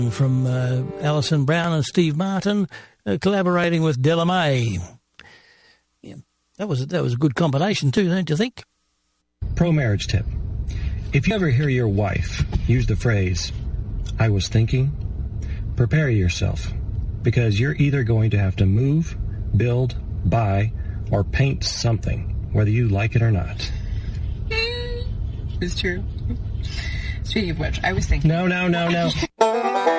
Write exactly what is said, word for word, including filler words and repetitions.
from uh, Alison Brown and Steve Martin, uh, collaborating with Della May. Yeah, that was that was a good combination too, don't you think? Pro marriage tip: if you ever hear your wife use the phrase "I was thinking," prepare yourself, because you're either going to have to move, build, buy, or paint something, whether you like it or not. It's true. Speaking of which, I was thinking... No, no, no, no.